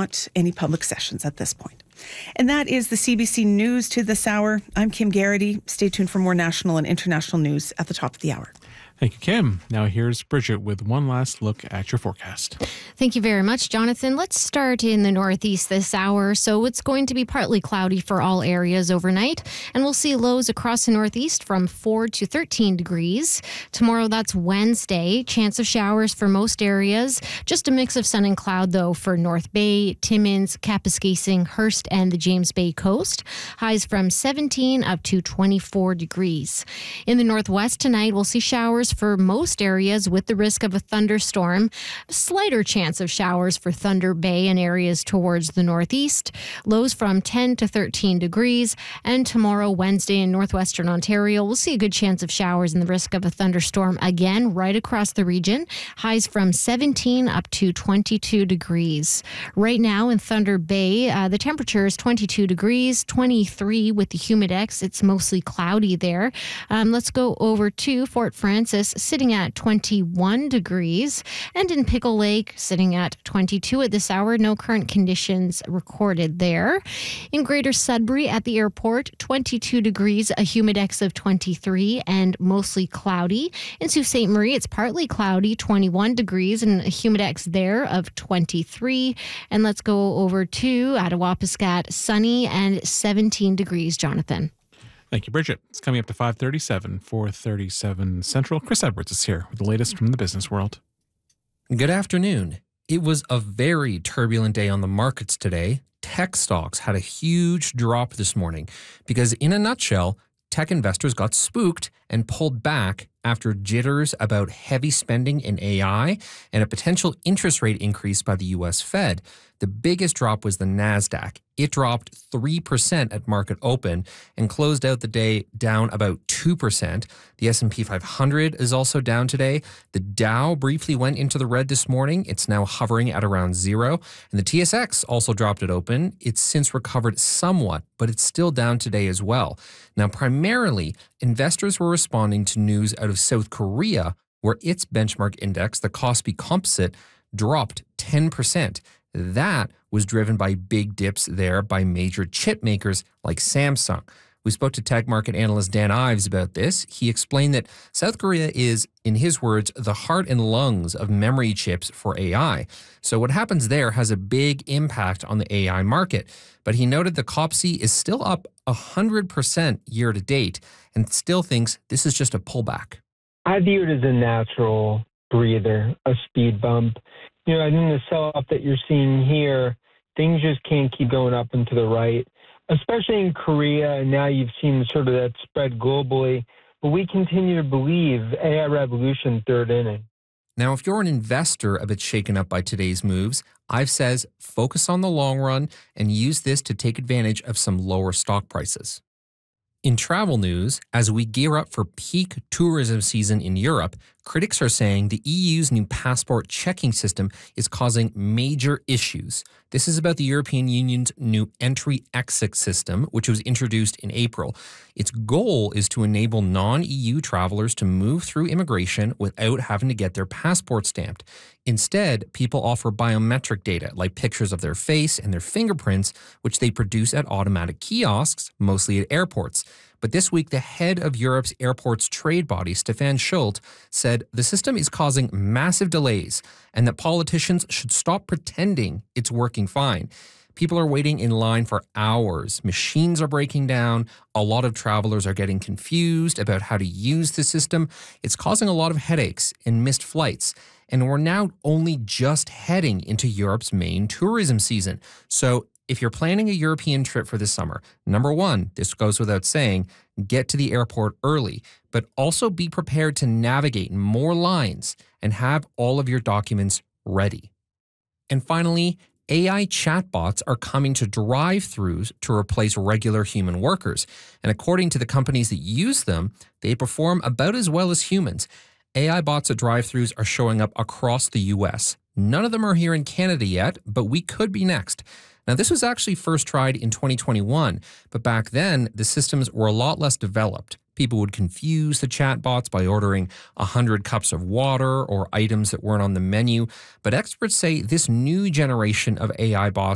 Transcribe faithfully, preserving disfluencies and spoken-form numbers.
not any public sessions at this point. And that is the C B C News to this hour. I'm Kim Garrity. Stay tuned for more national and international news at the top of the hour. Thank you, Kim. Now here's Bridget with one last look at your forecast. Thank you very much, Jonathan. Let's start in the northeast this hour. So it's going to be partly cloudy for all areas overnight, and we'll see lows across the northeast from four to thirteen degrees. Tomorrow, that's Wednesday. Chance of showers for most areas. Just a mix of sun and cloud, though, for North Bay, Timmins, Kapuskasing, Hearst, and the James Bay coast. Highs from seventeen up to twenty-four degrees. In the northwest tonight, we'll see showers for most areas with the risk of a thunderstorm. A slighter chance of showers for Thunder Bay and areas towards the northeast. Lows from ten to thirteen degrees. And tomorrow, Wednesday, in northwestern Ontario, we'll see a good chance of showers and the risk of a thunderstorm again right across the region. Highs from seventeen up to twenty-two degrees. Right now in Thunder Bay, uh, the temperature is twenty-two degrees, twenty-three with the humidex. It's mostly cloudy there. Um, let's go over to Fort Frances, sitting at twenty-one degrees, and in Pickle Lake, sitting at twenty-two at this hour. No current conditions recorded there. In Greater Sudbury at the airport, twenty-two degrees, a humidex of twenty-three, and mostly cloudy. In Sault Ste. Marie, it's partly cloudy, twenty-one degrees, and a humidex there of twenty-three. And let's go over to Attawapiskat, sunny and seventeen degrees, Jonathan. Thank you, Bridget. It's coming up to five thirty-seven, four thirty-seven Central. Chris Edwards is here with the latest from the business world. Good afternoon. It was a very turbulent day on the markets today. Tech stocks had a huge drop this morning because, in a nutshell, tech investors got spooked and pulled back after jitters about heavy spending in A I and a potential interest rate increase by the U S Fed. The biggest drop was the NASDAQ. It dropped three percent at market open and closed out the day down about two percent. The S and P five hundred is also down today. The Dow briefly went into the red this morning. It's now hovering at around zero. And the T S X also dropped at open. It's since recovered somewhat, but it's still down today as well. Now, primarily, investors were responding to news out of South Korea, where its benchmark index, the Kospi Composite, dropped ten percent. That was driven by big dips there by major chip makers like Samsung. We spoke to tech market analyst Dan Ives about this. He explained that South Korea is, in his words, the heart and lungs of memory chips for A I. So what happens there has a big impact on the A I market. But he noted the C O P S I is still up one hundred percent year to date and still thinks this is just a pullback. I view it as a natural breather, a speed bump. You know, I think the sell-off that you're seeing here, things just can't keep going up and to the right, especially in Korea. And now you've seen sort of that spread globally. But we continue to believe A I revolution third inning. Now, if you're an investor a bit shaken up by today's moves, Ives says focus on the long run and use this to take advantage of some lower stock prices. In travel news, as we gear up for peak tourism season in Europe, critics are saying the E U's new passport checking system is causing major issues. This is about the European Union's new entry-exit system, which was introduced in April. Its goal is to enable non-E U travelers to move through immigration without having to get their passport stamped. Instead, people offer biometric data, like pictures of their face and their fingerprints, which they produce at automatic kiosks, mostly at airports. But this week, the head of Europe's airports trade body, Stefan Schult, said the system is causing massive delays and that politicians should stop pretending it's working fine. People are waiting in line for hours. Machines are breaking down. A lot of travelers are getting confused about how to use the system. It's causing a lot of headaches and missed flights. And we're now only just heading into Europe's main tourism season. So if you're planning a European trip for this summer, number one, this goes without saying, get to the airport early, but also be prepared to navigate more lines and have all of your documents ready. And finally, A I chatbots are coming to drive-thrus to replace regular human workers. And according to the companies that use them, they perform about as well as humans. A I bots at drive-thrus are showing up across the U S. None of them are here in Canada yet, but we could be next. Now, this was actually first tried in twenty twenty-one, but back then, the systems were a lot less developed. People would confuse the chatbots by ordering one hundred cups of water or items that weren't on the menu. But experts say this new generation of A I bots